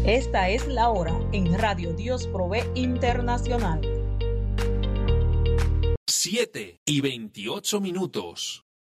Esta es la hora en Radio Dios Provee Internacional. 7:28.